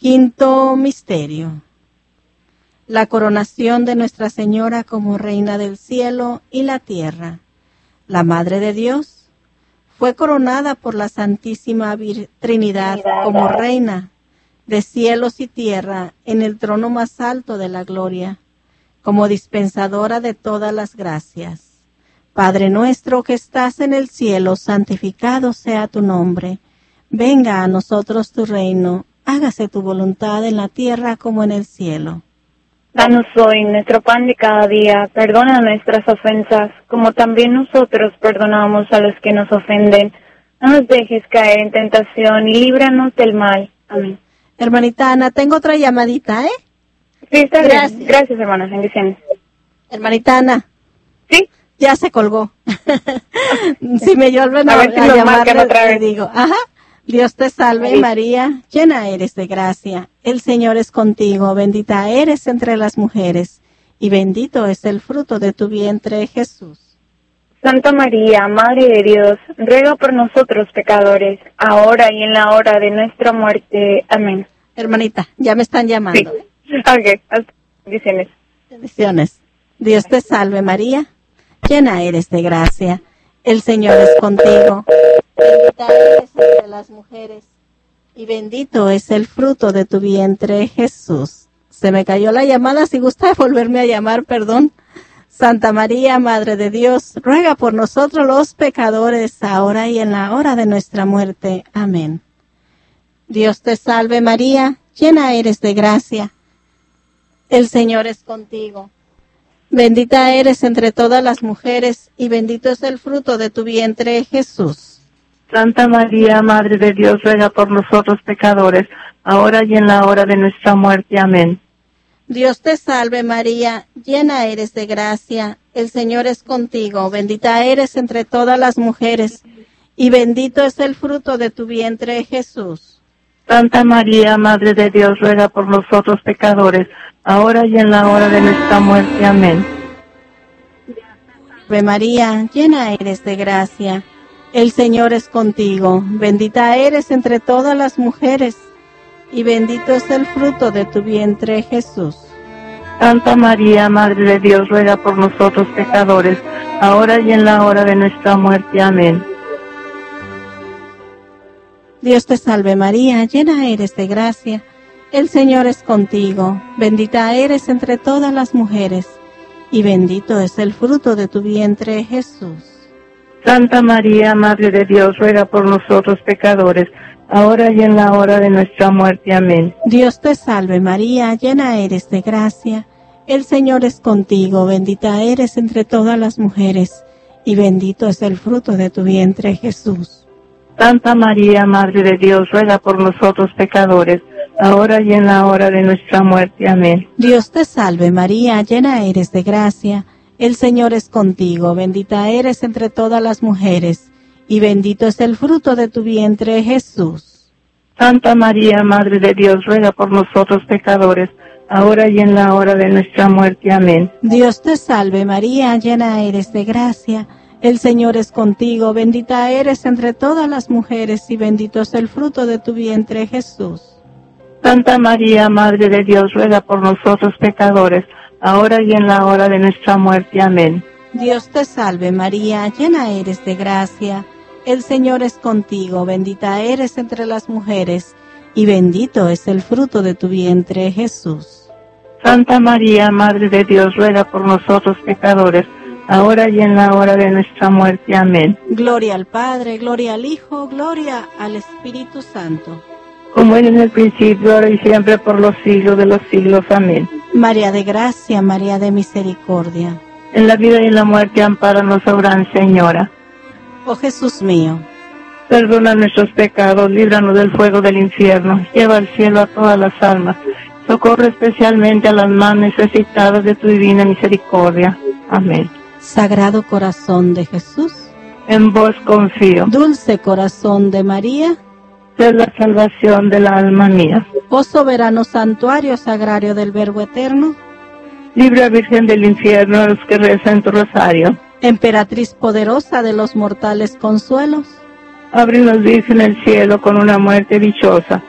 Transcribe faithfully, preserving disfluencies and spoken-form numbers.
Quinto misterio: la coronación de Nuestra Señora como Reina del cielo y la tierra. La Madre de Dios fue coronada por la Santísima Vir- Trinidad como Reina de cielos y tierra en el trono más alto de la gloria, como dispensadora de todas las gracias. Padre nuestro que estás en el cielo, santificado sea tu nombre. Venga a nosotros tu reino, hágase tu voluntad en la tierra como en el cielo. Danos hoy nuestro pan de cada día, perdona nuestras ofensas, como también nosotros perdonamos a los que nos ofenden. No nos dejes caer en tentación y líbranos del mal. Amén. Hermanita Ana, tengo otra llamadita, ¿eh? Sí, está Gracias. bien. Gracias, hermanas. Bendiciones. Hermanita Ana. ¿Sí? Ya se colgó. Si me vuelven a, A ver si a nos llamar, marcan le, otra le vez. digo, ajá. Dios te salve, Sí. María, llena eres de gracia. El Señor es contigo, bendita eres entre las mujeres, y bendito es el fruto de tu vientre, Jesús. Santa María, Madre de Dios, ruega por nosotros pecadores, ahora y en la hora de nuestra muerte. Amén. Hermanita, ya me están llamando. Sí. Ok, hasta bendiciones. Bendiciones. Dios te salve, María, llena eres de gracia. El Señor es contigo, bendita eres entre las mujeres, y bendito es el fruto de tu vientre, Jesús. Se me cayó la llamada, si gusta volverme a llamar, perdón. Santa María, Madre de Dios, ruega por nosotros los pecadores, ahora y en la hora de nuestra muerte. Amén. Dios te salve, María, llena eres de gracia. El Señor es contigo. Bendita eres entre todas las mujeres, y bendito es el fruto de tu vientre, Jesús. Santa María, Madre de Dios, ruega por nosotros pecadores, ahora y en la hora de nuestra muerte. Amén. Dios te salve, María, llena eres de gracia. El Señor es contigo. Bendita eres entre todas las mujeres, y bendito es el fruto de tu vientre, Jesús. Santa María, Madre de Dios, ruega por nosotros pecadores, ahora y en la hora de nuestra muerte. Amén. Ave María, llena eres de gracia. El Señor es contigo. Bendita eres entre todas las mujeres, y bendito es el fruto de tu vientre, Jesús. Santa María, Madre de Dios, ruega por nosotros pecadores, ahora y en la hora de nuestra muerte. Amén. Dios te salve, María, llena eres de gracia. El Señor es contigo. Bendita eres entre todas las mujeres, y bendito es el fruto de tu vientre, Jesús. Santa María, Madre de Dios, ruega por nosotros pecadores, ahora y en la hora de nuestra muerte. Amén. Dios te salve, María, llena eres de gracia. El Señor es contigo. Bendita eres entre todas las mujeres, y bendito es el fruto de tu vientre, Jesús. Santa María, Madre de Dios, ruega por nosotros pecadores, ahora y en la hora de nuestra muerte. Amén. Dios te salve, María, llena eres de gracia. El Señor es contigo. Bendita eres entre todas las mujeres, y bendito es el fruto de tu vientre, Jesús. Santa María, Madre de Dios, ruega por nosotros pecadores, ahora y en la hora de nuestra muerte. Amén. Dios te salve, María, llena eres de gracia. El Señor es contigo. Bendita eres entre todas las mujeres, y bendito es el fruto de tu vientre, Jesús. Santa María, Madre de Dios, ruega por nosotros pecadores, ahora y en la hora de nuestra muerte. Amén. Dios te salve, María, llena eres de gracia. El Señor es contigo. Bendita eres entre las mujeres, y bendito es el fruto de tu vientre, Jesús. Santa María, Madre de Dios, ruega por nosotros pecadores, ahora y en la hora de nuestra muerte. Amén. Gloria al Padre, gloria al Hijo, gloria al Espíritu Santo. Como era en el principio, ahora y siempre, por los siglos de los siglos. Amén. María de gracia, María de misericordia. En la vida y en la muerte, ampáranos, oh Gran Señora. Oh Jesús mío, Perdona nuestros pecados, líbranos del fuego del infierno, lleva al cielo a todas las almas, socorre especialmente a las más necesitadas de tu divina misericordia. Amén. Sagrado Corazón de Jesús, En vos confío, dulce corazón de María, sé la salvación del alma mía. oh soberano santuario sagrario del Verbo eterno, Libra Virgen del infierno a los que rezan tu rosario. emperatriz poderosa de los mortales consuelos, Ábrenos, Virgen, el cielo con una muerte dichosa.